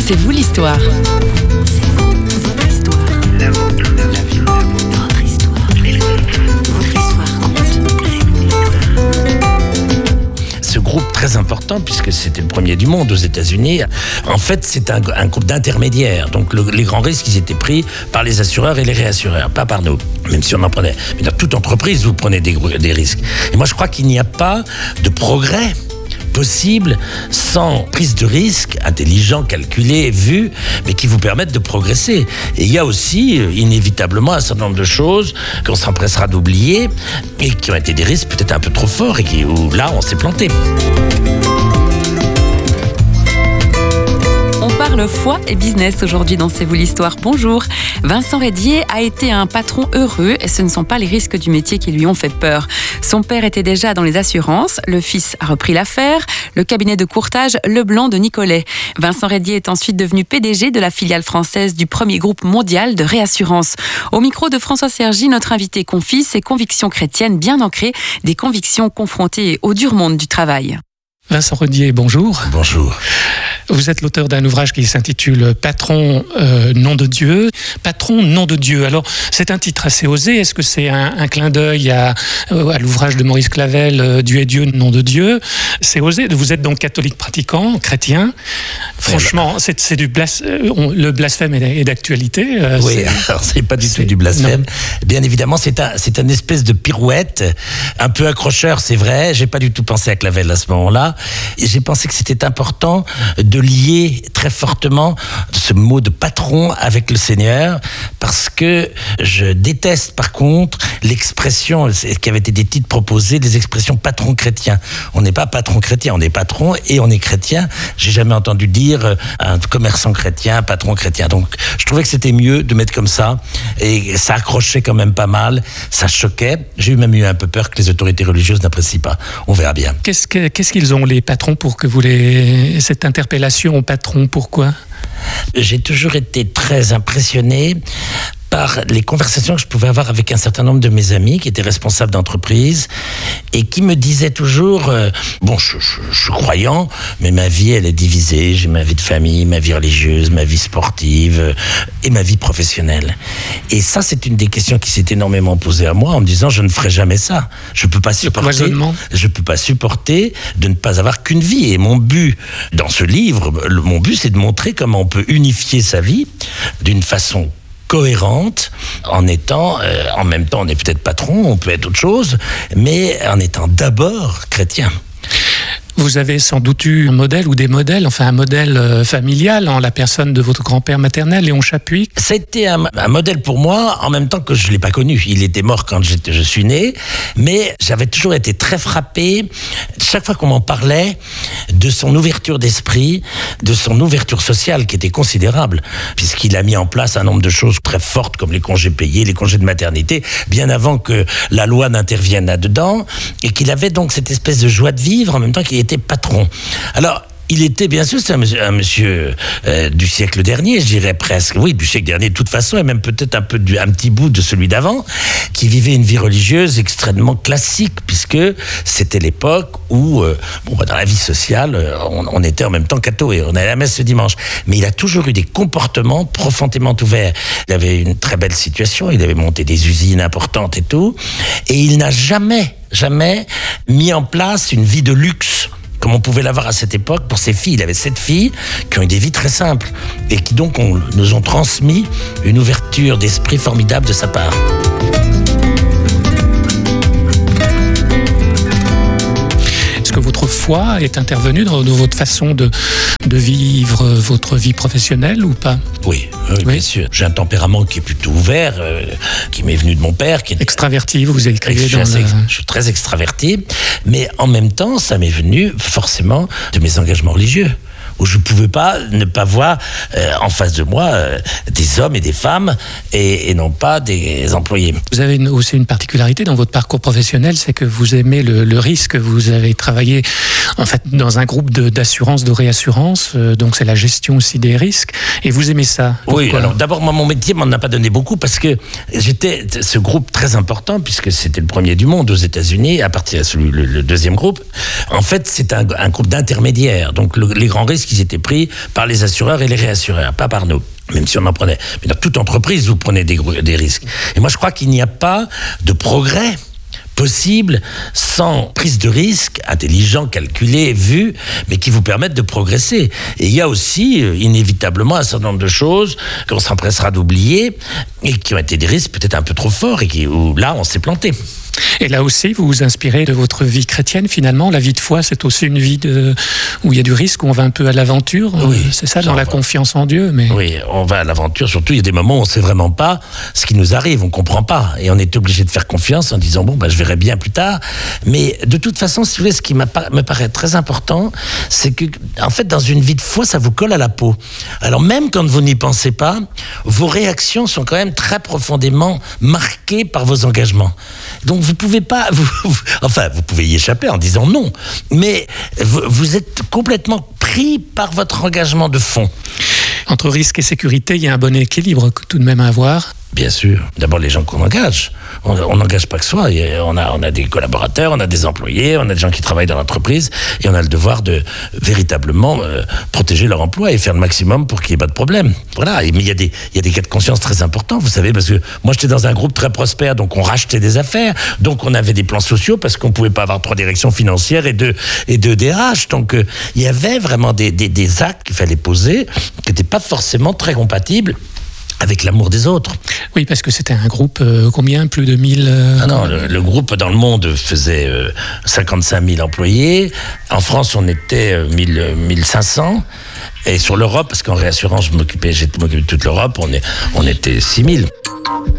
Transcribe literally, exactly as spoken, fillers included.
C'est vous l'histoire. Ce groupe très important, puisque c'était le premier du monde aux États-Unis, en fait, c'est un, un groupe d'intermédiaires. Donc, le, les grands risques, ils étaient pris par les assureurs et les réassureurs, pas par nous, même si on en prenait. Mais dans toute entreprise, vous prenez des, des risques. Et moi, je crois qu'il n'y a pas de progrès possible sans prise de risque, intelligent, calculé, vu, mais qui vous permettent de progresser. Et il y a aussi, inévitablement, un certain nombre de choses qu'on s'empressera d'oublier et qui ont été des risques peut-être un peu trop forts et qui, où là, on s'est planté. On parle foi et business aujourd'hui dans C'est vous l'histoire. Bonjour. Vincent Reydier a été un patron heureux et ce ne sont pas les risques du métier qui lui ont fait peur. Son père était déjà dans les assurances, le fils a repris l'affaire, le cabinet de courtage Leblanc de Nicolet. Vincent Reydier est ensuite devenu P D G de la filiale française du premier groupe mondial de réassurance. Au micro de François Sergi, notre invité confie ses convictions chrétiennes bien ancrées, des convictions confrontées au dur monde du travail. Vincent Reydier, bonjour. Bonjour. Vous êtes l'auteur d'un ouvrage qui s'intitule Patron, euh, nom de Dieu. Patron, nom de Dieu. Alors, c'est un titre assez osé. Est-ce que c'est un, un clin d'œil à, à l'ouvrage de Maurice Clavel, euh, Dieu est Dieu, nom de Dieu? C'est osé. Vous êtes donc catholique pratiquant, chrétien. Franchement, c'est, c'est du blas... le blasphème est d'actualité. Euh, oui, c'est... alors c'est pas du c'est... tout du blasphème. Non. Bien évidemment, c'est un, c'est une espèce de pirouette, un peu accrocheur, c'est vrai. J'ai pas du tout pensé à Clavel à ce moment-là. Et j'ai pensé que c'était important de lier très fortement ce mot de patron avec le Seigneur, parce que je déteste par contre l'expression qui avait été des titres proposés, des expressions patron chrétien. On n'est pas patron chrétien, on est patron et on est chrétien. J'ai jamais entendu dire un commerçant chrétien, patron chrétien. Donc je trouvais que c'était mieux de mettre comme ça, et ça accrochait quand même pas mal, ça choquait. J'ai même eu un peu peur que les autorités religieuses n'apprécient pas. On verra bien. Qu'est-ce, que, qu'est-ce qu'ils ont les patrons pour que vous les... cette interpellation au patron, pourquoi? J'ai toujours été très impressionné par les conversations que je pouvais avoir avec un certain nombre de mes amis qui étaient responsables d'entreprise et qui me disaient toujours euh, bon, je, je, je suis croyant, mais ma vie elle est divisée. J'ai ma vie de famille, ma vie religieuse, ma vie sportive euh, et ma vie professionnelle. Et ça, c'est une des questions qui s'est énormément posée à moi en me disant je ne ferai jamais ça. Je peux pas supporter. Je peux pas supporter de ne pas avoir qu'une vie. Et mon but dans ce livre, le, mon but, c'est de montrer comment on peut unifier sa vie d'une façon cohérente, en étant, euh, en même temps, on n'est peut-être patron, on peut être autre chose, mais en étant d'abord chrétien. Vous avez sans doute eu un modèle ou des modèles, enfin un modèle euh, familial en la personne de votre grand-père maternel, Léon Chapuis. C'était un, un modèle pour moi, en même temps que je ne l'ai pas connu. Il était mort quand j'étais, je suis né, mais j'avais toujours été très frappé, chaque fois qu'on m'en parlait, de son ouverture d'esprit, de son ouverture sociale qui était considérable, puisqu'il a mis en place un nombre de choses très fortes comme les congés payés, les congés de maternité, bien avant que la loi n'intervienne là-dedans, et qu'il avait donc cette espèce de joie de vivre en même temps qu'il était patron. Alors, il était, bien sûr, c'est un monsieur, un monsieur euh, du siècle dernier, je dirais presque, oui, du siècle dernier de toute façon, et même peut-être un peu du, un petit bout de celui d'avant, qui vivait une vie religieuse extrêmement classique, puisque c'était l'époque où, euh, bon, dans la vie sociale, on, on était en même temps catho et on allait à la messe ce dimanche. Mais il a toujours eu des comportements profondément ouverts. Il avait une très belle situation, il avait monté des usines importantes et tout, et il n'a jamais, jamais mis en place une vie de luxe, comme on pouvait l'avoir à cette époque pour ses filles. Il avait sept filles qui ont eu des vies très simples et qui donc ont, nous ont transmis une ouverture d'esprit formidable de sa part. Est-ce que votre foi est intervenue dans, dans votre façon de, de vivre votre vie professionnelle ou pas? Oui, oui, oui, bien sûr. J'ai un tempérament qui est plutôt ouvert, euh, qui m'est venu de mon père. Qui est... Extraverti, vous écrivez dans assez, le... Je suis très extraverti, mais en même temps, ça m'est venu forcément de mes engagements religieux, où je ne pouvais pas ne pas voir euh, en face de moi euh, des hommes et des femmes et, et non pas des employés. Vous avez une, aussi une particularité dans votre parcours professionnel, c'est que vous aimez le, le risque. Vous avez travaillé en fait dans un groupe de, d'assurance, de réassurance, euh, donc c'est la gestion aussi des risques, et vous aimez ça. Pourquoi? Oui, alors d'abord, moi, mon métier m'en a pas donné beaucoup parce que j'étais ce groupe très important, puisque c'était le premier du monde aux États-Unis, à partir de celui, le, le deuxième groupe. En fait, c'est un, un groupe d'intermédiaires, donc le, les grands risques, risques, ils étaient pris par les assureurs et les réassureurs, pas par nous. Même si on en prenait. Mais dans toute entreprise, vous prenez des, des risques. Et moi, je crois qu'il n'y a pas de progrès possible sans prise de risque, intelligent, calculé, vu, mais qui vous permettent de progresser. Et il y a aussi, euh, inévitablement, un certain nombre de choses qu'on s'empressera d'oublier et qui ont été des risques peut-être un peu trop forts et qui, où là, on s'est planté. Et là aussi, vous vous inspirez de votre vie chrétienne, finalement. La vie de foi, c'est aussi une vie de... où il y a du risque, où on va un peu à l'aventure. Oui, c'est ça, ça, dans la va. confiance en Dieu. Mais... Oui, on va à l'aventure. Surtout, il y a des moments où on ne sait vraiment pas ce qui nous arrive. On ne comprend pas. Et on est obligé de faire confiance en disant, bon, bah, je verrai bien plus tard. Mais de toute façon, si vous voulez, ce qui me paraît très important, c'est que, en fait, dans une vie de foi, ça vous colle à la peau. Alors, même quand vous n'y pensez pas, vos réactions sont quand même très profondément marquées par vos engagements. Donc, vous pouvez pas, vous, vous, enfin, vous pouvez y échapper en disant non, mais vous, vous êtes complètement pris par votre engagement de fond. Entre risque et sécurité, il y a un bon équilibre tout de même à avoir. Bien sûr. D'abord, les gens qu'on engage. On n'engage pas que soi. On a, on a des collaborateurs, on a des employés, on a des gens qui travaillent dans l'entreprise et on a le devoir de véritablement euh, protéger leur emploi et faire le maximum pour qu'il n'y ait pas de problème. Voilà. Mais il y a des, il y a des cas de conscience très importants, vous savez, parce que moi, j'étais dans un groupe très prospère, donc on rachetait des affaires, donc on avait des plans sociaux parce qu'on ne pouvait pas avoir trois directions financières et deux, et deux D R H. Donc, euh, il y avait vraiment des, des, des actes qu'il fallait poser qui n'étaient pas forcément très compatibles avec l'amour des autres. Oui, parce que c'était un groupe, euh, combien ? Plus de mille euh... Ah non, le, le groupe dans le monde faisait euh, cinquante-cinq mille employés. En France, on était euh, mille cinq cents. Et sur l'Europe, parce qu'en réassurance, je m'occupais, j'ai m'occupé de toute l'Europe, on, est, on était six mille.